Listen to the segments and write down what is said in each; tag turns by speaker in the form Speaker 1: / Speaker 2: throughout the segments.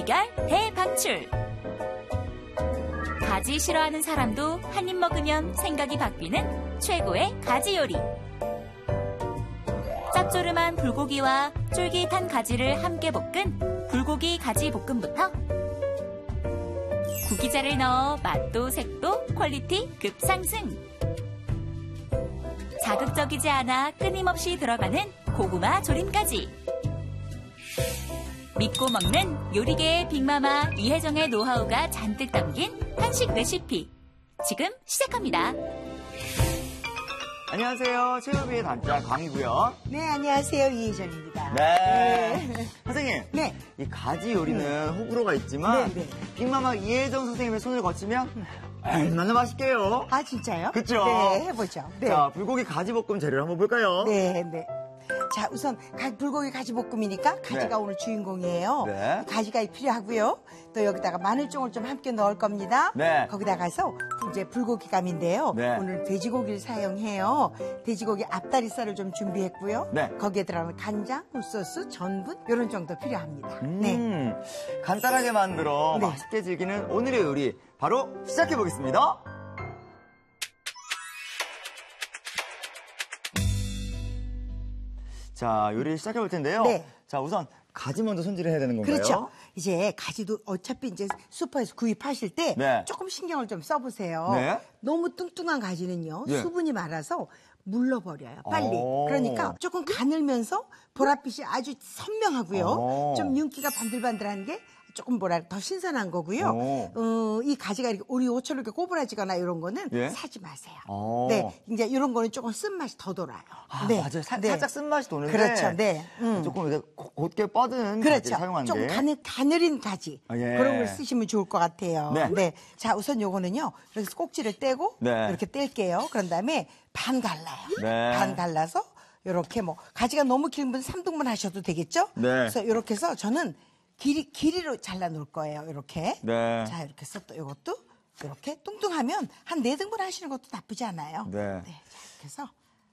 Speaker 1: 달걀 대방출. 가지 싫어하는 사람도 한 입 먹으면 생각이 바뀌는 최고의 가지 요리. 짭조름한 불고기와 쫄깃한 가지를 함께 볶은 불고기 가지 볶음부터 구기자를 넣어 맛도 색도 퀄리티 급상승. 자극적이지 않아 끊임없이 들어가는 고구마 조림까지. 믿고 먹는 요리계의 빅마마 이혜정의 노하우가 잔뜩 담긴 한식 레시피. 지금 시작합니다.
Speaker 2: 안녕하세요. 최우비의 단짝 광이고요.
Speaker 3: 네, 안녕하세요. 이혜정입니다.
Speaker 2: 네. 선생님.
Speaker 3: 네.
Speaker 2: 이 가지 요리는 호불호가 있지만 빅마마 이혜정 선생님의 손을 거치면 얼마나 맛있게요.
Speaker 3: 아, 진짜요?
Speaker 2: 그쵸?
Speaker 3: 네, 해보죠. 네.
Speaker 2: 자, 불고기 가지볶음 재료를 한번 볼까요?
Speaker 3: 네, 네. 자, 우선 불고기 가지볶음이니까 가지가
Speaker 2: 네.
Speaker 3: 오늘 주인공이에요.
Speaker 2: 네.
Speaker 3: 가지가 필요하고요. 또 여기다가 마늘종을 좀 함께 넣을 겁니다.
Speaker 2: 네.
Speaker 3: 거기다가서 이제 불고기감인데요.
Speaker 2: 네.
Speaker 3: 오늘 돼지고기를 사용해요. 돼지고기 앞다리살을 좀 준비했고요.
Speaker 2: 네.
Speaker 3: 거기에 들어가는 간장, 굴소스, 전분 이런 정도 필요합니다. 네.
Speaker 2: 간단하게 만들어
Speaker 3: 네.
Speaker 2: 맛있게 즐기는 오늘의 요리 바로 시작해 보겠습니다. 자, 요리 시작해 볼 텐데요.
Speaker 3: 네.
Speaker 2: 자, 우선 가지 먼저 손질을 해야 되는 건가요?
Speaker 3: 그렇죠. 이제 가지도 어차피 이제 슈퍼에서 구입하실 때
Speaker 2: 네.
Speaker 3: 조금 신경을 좀 써보세요.
Speaker 2: 네.
Speaker 3: 너무 뚱뚱한 가지는요.
Speaker 2: 예.
Speaker 3: 수분이 많아서 물러버려요. 빨리.
Speaker 2: 오.
Speaker 3: 그러니까 조금 가늘면서 보랏빛이 아주 선명하고요.
Speaker 2: 오.
Speaker 3: 좀 윤기가 반들반들한 게 조금 더 신선한 거고요. 이 가지가 이렇게 우리 옷처럼 이렇게 꼬부라지거나 이런 거는
Speaker 2: 예?
Speaker 3: 사지 마세요.
Speaker 2: 오.
Speaker 3: 네, 이제 이런 거는 조금 쓴맛이 더 돌아요.
Speaker 2: 아,
Speaker 3: 네.
Speaker 2: 맞아요.
Speaker 3: 네.
Speaker 2: 살짝 쓴맛이 도는데.
Speaker 3: 그렇죠. 네.
Speaker 2: 조금 이렇게 곧게 뻗은 가지를
Speaker 3: 그렇죠.
Speaker 2: 사용한
Speaker 3: 좀
Speaker 2: 게.
Speaker 3: 가늘인 가지.
Speaker 2: 아, 예.
Speaker 3: 그런 걸 쓰시면 좋을 것 같아요.
Speaker 2: 네.
Speaker 3: 자, 우선 요거는요. 이렇게 꼭지를 떼고
Speaker 2: 네.
Speaker 3: 이렇게 뗄게요. 그런 다음에 반 갈라요.
Speaker 2: 네.
Speaker 3: 반 갈라서 이렇게 가지가 너무 긴 분 3등분 하셔도 되겠죠?
Speaker 2: 네.
Speaker 3: 그래서 이렇게 해서 저는 길이로 잘라 놓을 거예요. 이렇게.
Speaker 2: 네.
Speaker 3: 자, 이렇게 해서 또 이것도 이렇게 뚱뚱하면 한 4등분 하시는 것도 나쁘지 않아요.
Speaker 2: 네.
Speaker 3: 자, 이렇게 해서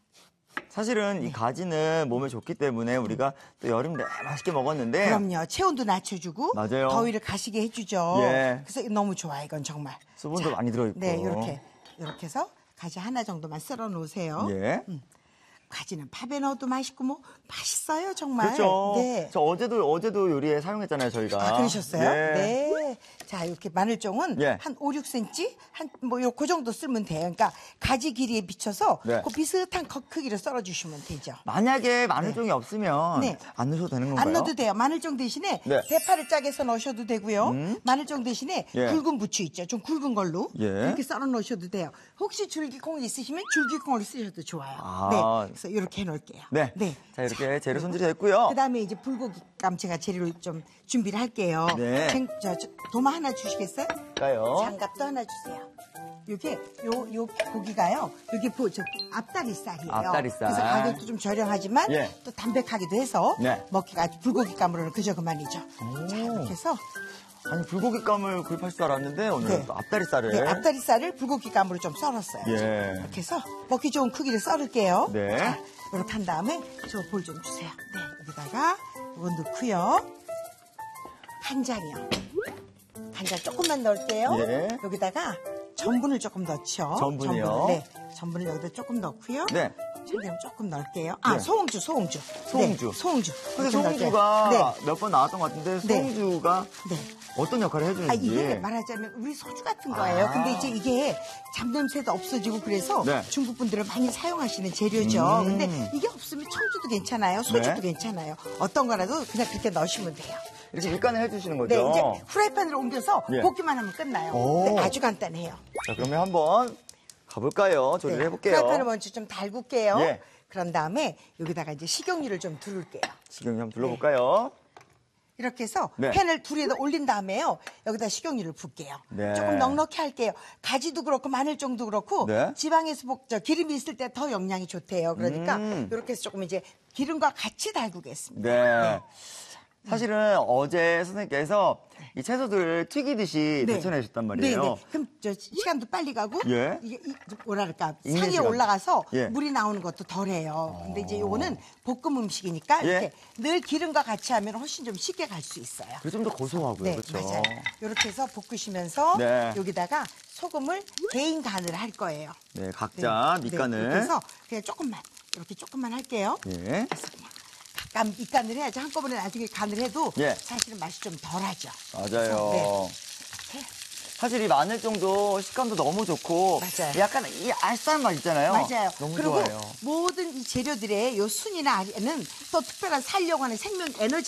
Speaker 2: 사실은
Speaker 3: 네.
Speaker 2: 이 가지는 몸에 좋기 때문에 우리가 또 여름 내내 맛있게 먹었는데.
Speaker 3: 그럼요. 체온도 낮춰주고
Speaker 2: 맞아요.
Speaker 3: 더위를 가시게 해주죠.
Speaker 2: 예.
Speaker 3: 그래서 너무 좋아 이건 정말.
Speaker 2: 수분도 많이 들어있고.
Speaker 3: 네, 이렇게 해서 가지 하나 정도만 썰어 놓으세요.
Speaker 2: 예.
Speaker 3: 가지는 밥에 넣어도 맛있고 맛있어요 정말.
Speaker 2: 그렇죠.
Speaker 3: 네.
Speaker 2: 저 어제도 요리에 사용했잖아요, 저희가.
Speaker 3: 아, 그러셨어요?
Speaker 2: 예.
Speaker 3: 네. 자, 이렇게 마늘종은
Speaker 2: 예.
Speaker 3: 한 5, 6cm? 그 정도 쓰면 돼요. 그러니까 가지 길이에 비춰서
Speaker 2: 네.
Speaker 3: 그 비슷한 크기로 썰어주시면 되죠.
Speaker 2: 만약에 마늘종이 없으면
Speaker 3: 네.
Speaker 2: 안 넣으셔도 되는 건가요?
Speaker 3: 안 넣어도 돼요. 마늘종 대신에
Speaker 2: 네.
Speaker 3: 대파를 짜게 써 넣으셔도 되고요. 마늘종 대신에
Speaker 2: 예.
Speaker 3: 굵은 부추 있죠. 좀 굵은 걸로
Speaker 2: 예.
Speaker 3: 이렇게 썰어 넣으셔도 돼요. 혹시 줄기콩 있으시면 줄기콩을 쓰셔도 좋아요.
Speaker 2: 아.
Speaker 3: 네, 그래서 이렇게 해놓을게요.
Speaker 2: 네. 자, 이렇게 재료 손질이 됐고요.
Speaker 3: 그다음에 이제 불고기감 제가 재료를 좀 준비를 할게요.
Speaker 2: 네.
Speaker 3: 도마 하나 주시겠어요?
Speaker 2: 까요.
Speaker 3: 장갑도 하나 주세요. 요게 요 고기가요. 여기 앞다리살이에요.
Speaker 2: 앞다리살.
Speaker 3: 그래서 가격도 좀 저렴하지만
Speaker 2: 예.
Speaker 3: 또 담백하기도 해서
Speaker 2: 네.
Speaker 3: 먹기가 불고기감으로는 그저 그만이죠. 자, 이렇게 해서
Speaker 2: 아니, 불고기감을 구입할 줄 알았는데 오늘 또 앞다리살을.
Speaker 3: 네, 앞다리살을 불고기감으로 좀 썰었어요.
Speaker 2: 예.
Speaker 3: 이렇게 해서 먹기 좋은 크기를 썰을게요.
Speaker 2: 네.
Speaker 3: 자, 이렇게 한 다음에 저 볼 좀 주세요. 네, 여기다가 이거 넣고요. 간장이요. 간장 조금만 넣을게요.
Speaker 2: 예.
Speaker 3: 여기다가 전분을 조금 넣죠.
Speaker 2: 전분이요?
Speaker 3: 전분. 네, 전분을 여기다 조금 넣고요.
Speaker 2: 네.
Speaker 3: 참기름 조금 넣을게요. 아,
Speaker 2: 네.
Speaker 3: 소홍주.
Speaker 2: 소홍주.
Speaker 3: 네, 소홍주.
Speaker 2: 근데
Speaker 3: 이렇게 넣을게요.
Speaker 2: 소홍주가 몇 번 나왔던 것 같은데 소홍주가
Speaker 3: 네.
Speaker 2: 어떤 역할을 해주는지.
Speaker 3: 아, 이게 말하자면 우리 소주 같은 거예요.
Speaker 2: 아.
Speaker 3: 근데 이제 이게 잡냄새도 없어지고 그래서
Speaker 2: 네.
Speaker 3: 중국 분들은 많이 사용하시는 재료죠. 근데 이게 없으면 청주도 괜찮아요. 소주도
Speaker 2: 네.
Speaker 3: 괜찮아요. 어떤 거라도 그냥 그렇게 넣으시면 돼요.
Speaker 2: 이렇게 밑간을 해주시는 거죠?
Speaker 3: 네, 이제 후라이팬으로 옮겨서
Speaker 2: 예.
Speaker 3: 볶기만 하면 끝나요.
Speaker 2: 오.
Speaker 3: 네, 아주 간단해요.
Speaker 2: 자, 그러면 한번 가볼까요? 조리를
Speaker 3: 네,
Speaker 2: 해볼게요.
Speaker 3: 후라이팬을 먼저 좀 달굴게요.
Speaker 2: 예.
Speaker 3: 그런 다음에 여기다가 이제 식용유를 좀 두를게요.
Speaker 2: 식용유 한번 둘러볼까요?
Speaker 3: 이렇게 해서
Speaker 2: 네.
Speaker 3: 팬을 둘에다 올린 다음에요. 여기다 식용유를 붓게요.
Speaker 2: 네.
Speaker 3: 조금 넉넉히 할게요. 가지도 그렇고 마늘종도 그렇고
Speaker 2: 네.
Speaker 3: 지방에서 기름이 있을 때 더 영양이 좋대요. 그러니까 이렇게 해서 조금 이제 기름과 같이 달구겠습니다.
Speaker 2: 네. 사실은 어제 선생님께서 이 채소들을 튀기듯이 데쳐내셨단 말이에요.
Speaker 3: 네네. 그럼 시간도 빨리 가고
Speaker 2: 예.
Speaker 3: 이게 뭐랄까
Speaker 2: 익는
Speaker 3: 상에
Speaker 2: 시간.
Speaker 3: 올라가서
Speaker 2: 예.
Speaker 3: 물이 나오는 것도 덜해요. 근데 이제 요거는 볶음 음식이니까
Speaker 2: 예.
Speaker 3: 이렇게 늘 기름과 같이 하면 훨씬 좀 쉽게 갈 수 있어요.
Speaker 2: 그리고 좀 더 고소하고요.
Speaker 3: 네,
Speaker 2: 그렇죠?
Speaker 3: 맞아요. 이렇게 해서 볶으시면서
Speaker 2: 네.
Speaker 3: 여기다가 소금을 개인 간을 할 거예요.
Speaker 2: 네, 각자 밑간을.
Speaker 3: 그래서 그냥 조금만 이렇게 조금만 할게요.
Speaker 2: 예.
Speaker 3: 그래서 그냥 약간 밑간을 해야지 한꺼번에 나중에 간을 해도
Speaker 2: 예.
Speaker 3: 사실은 맛이 좀 덜하죠.
Speaker 2: 맞아요.
Speaker 3: 네.
Speaker 2: 사실 이 마늘종도 식감도 너무 좋고
Speaker 3: 맞아요.
Speaker 2: 약간 이 알싸한 맛 있잖아요.
Speaker 3: 맞아요.
Speaker 2: 너무
Speaker 3: 그리고
Speaker 2: 좋아요.
Speaker 3: 모든 이 재료들의 요 순이나 알은 또 특별한 살려고 하는 생명 에너지